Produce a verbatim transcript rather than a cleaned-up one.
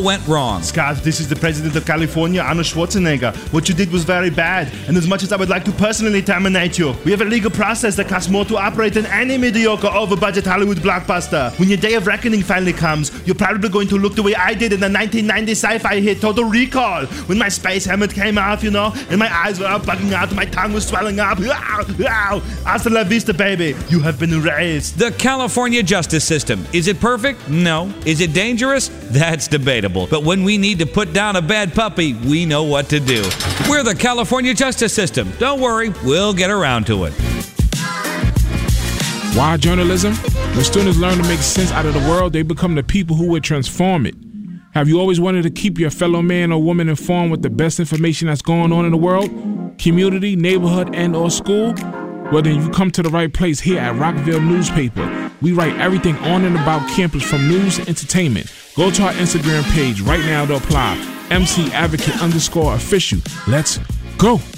went wrong? Scott, this is the president of California, Arnold Schwarzenegger. What you did was very bad, and as much as I would like to personally terminate you, we have a legal process that costs more to operate than any mediocre, over-budget Hollywood blockbuster. When your day of reckoning finally comes, you're probably going to look the way I did in the nineteen ninety sci-fi hit Total Recall, when my space helmet came off, you know, and my eyes were all bugging out and my tongue was swelling up. Hasta la vista, baby. You have been erased. The California justice system. Is it perfect? No. Is it dangerous? That's debatable. But when we need to put down a bad puppy, we know what to do. We're the California justice system. Don't worry, we'll get around to it. Why journalism? When students learn to make sense out of the world, they become the people who would transform it. Have you always wanted to keep your fellow man or woman informed with the best information that's going on in the world? Community, neighborhood, and or school? Well, then you come to the right place here at Rockville Newspaper. We write everything on and about campus from news to entertainment. Go to our Instagram page right now to apply. M C Advocate underscore official. Let's go.